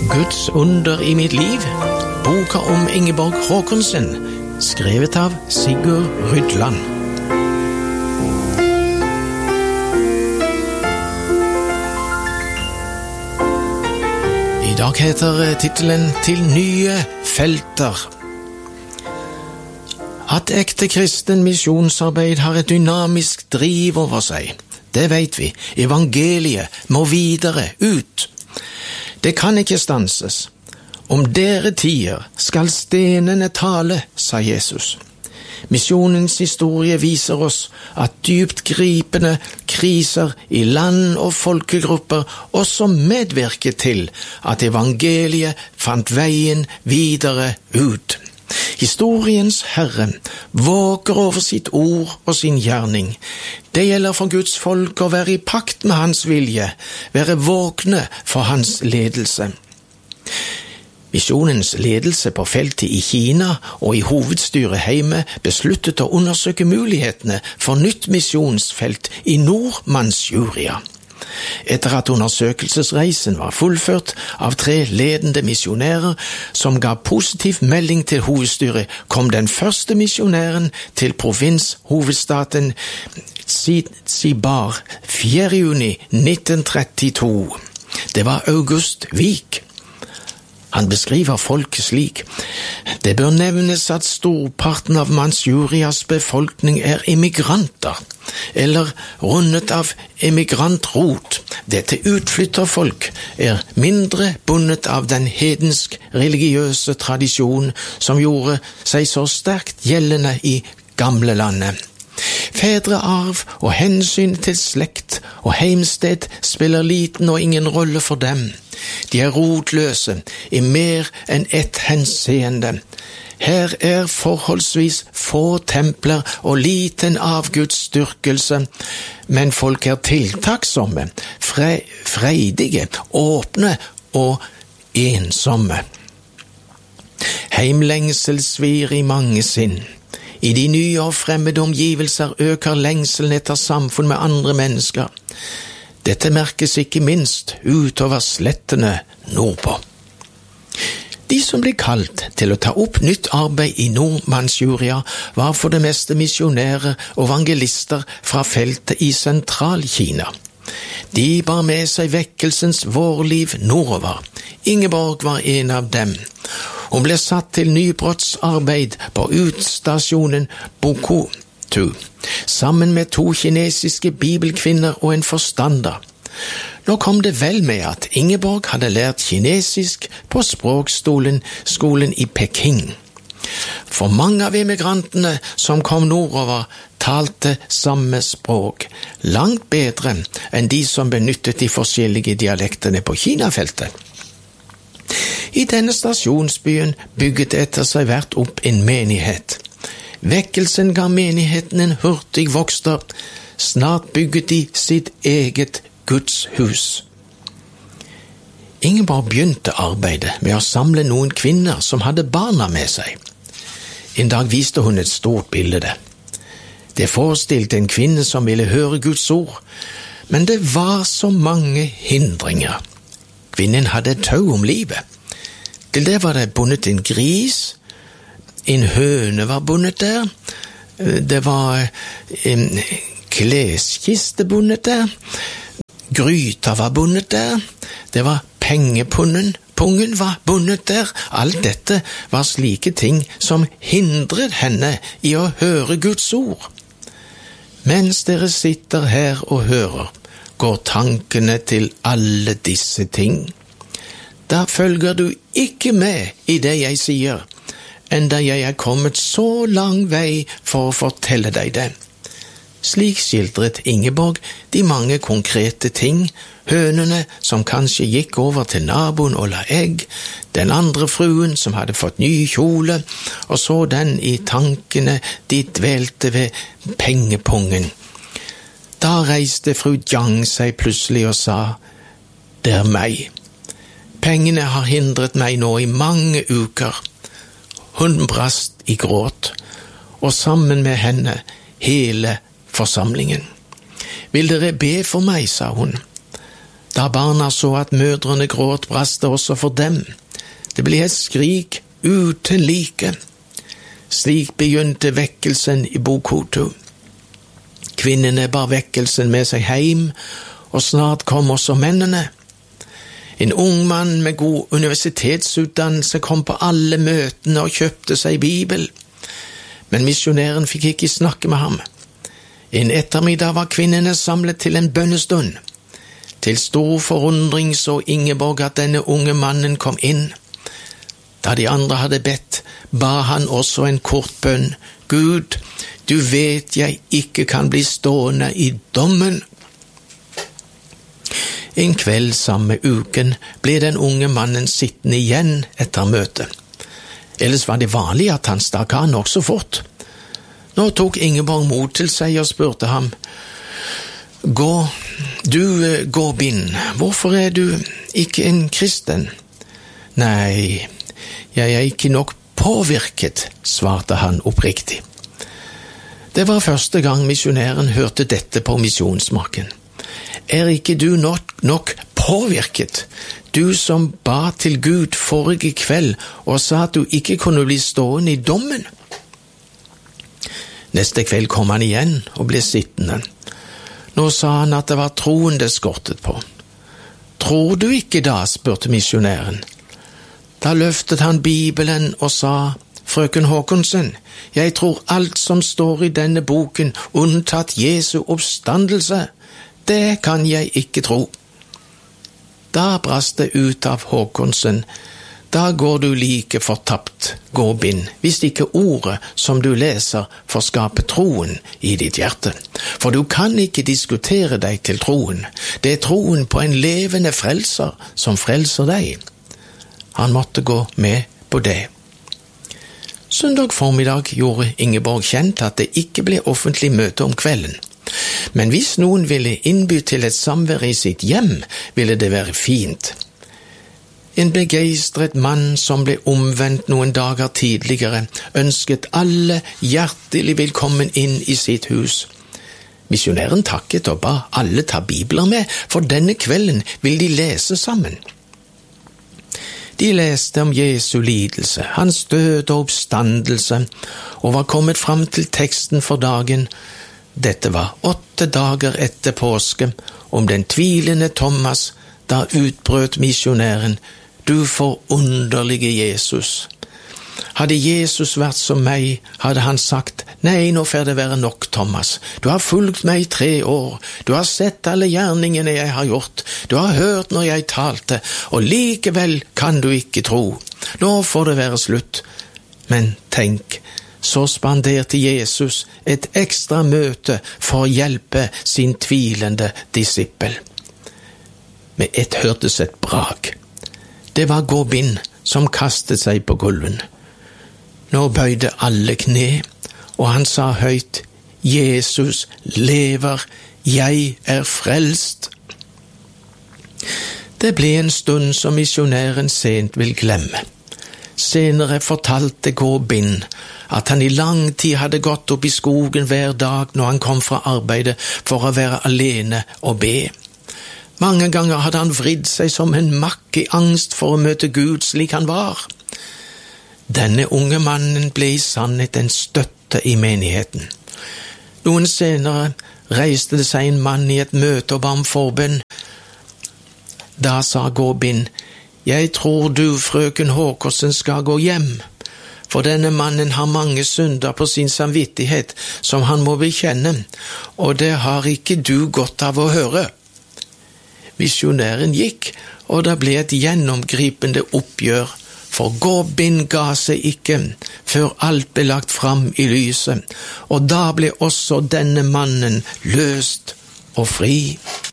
Guds under i mitt liv, boka om Ingeborg Håkonsen, skrevet av Sigurd Rydland. I dag heter titelen Til nye felter. At ekte kristen misjonsarbeid har et dynamisk driv over seg, det vet vi. Evangeliet må videre ut. Det kan ikke stanses. Om dere tier, skal stenene tale, sa Jesus. Misjonens historie viser oss at dypt gripende kriser i land og folkegrupper også medvirker til at evangeliet fant veien videre ut. Historiens Herre våker over sitt ord og sin gjerning. Det gjelder for Guds folk å være i pakt med hans vilje, være våkne for hans ledelse. Misjonens ledelse på feltet i Kina og i hovedstyret hjemme besluttet å undersøke mulighetene for nytt misjonsfelt i Nord-Manchuria. Etter at undersøkelsesreisen var fullført av 3 ledende misjonærer som ga positiv melding til hovedstyret, kom den første misjonæren til provinshovedstaten Xibar 4. juni 1932. Det var August Vik. Han beskriver folket slik: Det bør nevnes at storparten av Manchurias befolkning er immigranter, eller rundet av emigrantrot. Dette utflytterfolk er mindre bundet av den hedensk religiøse tradisjon som gjorde seg så sterkt gjeldende i gamle landet. Fedrearv og hensyn til slekt og heimsted spiller liten og ingen rolle for dem. De er rotløse i mer enn ett henseende. Her er forholdsvis få templer og liten avgudsdyrkelse, men folk er tiltaksomme, freidige, åpne og ensomme. Heimlengsel svir i mange sinn. I de nye og fremmede omgivelser øker lengselen etter samfunn med andre mennesker. Dette merkes ikke minst utover slettene nordpå. De som ble kalt til å ta opp nytt arbeid i Nord-Manchuria var for det meste misjonærer og evangelister fra feltet i Sentral-Kina. De bar med seg vekkelsens vårliv nordover. Ingeborg var en av dem. Hun ble satt til nybrottsarbeid på utstasjonen Bokutu, sammen med 2 kinesiske bibelkvinner og en forstander. Nå kom det vel med at Ingeborg hadde lært kinesisk på språkskolen i Peking. For mange av emigrantene som kom nordover talte samme språk, langt bedre enn de som benyttet de forskjellige dialektene på Kinafeltet. I denne stasjonsbyen bygget etter seg hvert opp en menighet. Vekkelsen ga menigheten en hurtig vokster. Snart bygget de sitt eget gudshus. Ingeborg begynte arbeidet med å samle noen kvinner som hadde barna med seg. En dag viste hun et stort bilde. Det forestilte en kvinne som ville høre Guds ord, men det var så mange hindringer. Kvinnen hadde et tau om livet. Til det var det bundet en gris, en høne var bundet der, det var en kleskiste bundet der, gryta var bundet der, det var pengepungen var bundet der. Alt dette var slike ting som hindret henne i å høre Guds ord. Mens dere sitter her og hører, går tankene til alle disse ting. Da følger du ikke med i det jeg sier, enda jeg er kommet så lang vei for å fortelle deg det. Slik skildret Ingeborg de mange konkrete ting, hønene som kanskje gikk over til naboen og la egg, den andre fruen som hadde fått ny kjole, og så den i tankene de dvelte ved pengepungen. Da reiste fru Jiang seg plutselig og sa, «Det er meg. Pengene har hindret meg nå i mange uker.» Hun brast i gråt, og sammen med henne hele forsamlingen. «Vil dere be for meg», sa hun. Da barna så at mødrene gråt, brast det også for dem. Det ble et skrik uten like. Slik begynte vekkelsen i Bokoto. Kvinnene bar vekkelsen med seg heim, og snart kom også mennene. En ung mann med god universitetsutdannelse kom på alle møtene og kjøpte seg Bibel. Men misjonæren fikk ikke snakke med ham. En ettermiddag var kvinnene samlet til en bønnestund. Til stor forundring så Ingeborg at denne unge mannen kom inn. Da de andre hadde bedt, ba han også en kort bønn. Gud, du vet jeg ikke kan bli stående i dommen. En kveld samme uken ble den unge mannen sittende igjen etter møtet. Ellers var det vanlig at han stakk av nokså fort. Nå tok Ingeborg mot til seg og spurte ham, Gåbind, hvorfor er du ikke en kristen? Nei, jeg er ikke nok påvirket, svarte han oppriktig. Det var første gang misjonæren hørte dette på misjonsmarken. Er ikke du nok påvirket, du som ba til Gud forrige kveld og sa at du ikke kunne bli stående i dommen? Neste kveld kom han igjen og ble sittende. Nå sa han at det var troen det skortet på. Tror du ikke da, spurte misjonæren. Da løftet han Bibelen og sa, Frøken Håkonsen, jeg tror alt som står i denne boken, unntatt Jesu oppstandelse. Det kan jeg ikke tro. Da brast det ut av Håkonsen. Da går du like fortapt, Gåbind, hvis ikke ordet som du leser får skape troen i ditt hjerte. For du kan ikke diskutere deg til troen. Det er troen på en levende frelser som frelser deg. Han måtte gå med på det. Søndag formiddag gjorde Ingeborg kjent at det ikke ble offentlig møte om kvelden. Men hvis noen ville innby til et samvær i sitt hjem, ville det være fint. En begeistret mann som ble omvendt noen dager tidligere, ønsket alle hjertelig velkommen inn i sitt hus. Misjonæren takket og ba alle ta bibler med, for denne kvelden vil de lese sammen. De leste om Jesu lidelse, hans død og oppstandelse, og var kommet fram til teksten for dagen. Dette var 8 dager etter påske, om den tvilende Thomas, da utbrøt misjonæren, du forunderlige Jesus. Hadde Jesus vært som meg, hadde han sagt, nei, nå får det være nok, Thomas. Du har fulgt meg 3 år, du har sett alle gjerningene jeg har gjort, du har hørt når jeg talte, og likevel kan du ikke tro. Nå får det være slutt. Men tenk, så spanderte Jesus et ekstra møte for å hjelpe sin tvilende disippel. Med ett hørtes et brak. Det var Gåbind som kastet seg på gulven. Nå bøyde alle kne, og han sa høyt, Jesus lever, jeg er frelst. Det ble en stund som misjonæren sent vil glemme. Senere fortalte Gåbind at han i lang tid hadde gått opp i skogen hver dag når han kom fra arbeidet for å være alene og be. Mange ganger hadde han vridd seg som en makk i angst for å møte Gud slik han var. Denne unge mannen ble i sannhet en støtte i menigheten. Noen senere reiste det seg en mann i et møte og ba om forbønn. Da sa Gåbind, jeg tror du, frøken Håkonsen, skal gå hjem, for denne mannen har mange synder på sin samvittighet som han må bekjenne, og det har ikke du godt av å høre. Misjonæren gikk, og det ble et gjennomgripende oppgjør, for Gåbind ga seg ikke før alt ble lagt fram i lyset, og da ble også denne mannen løst og fri.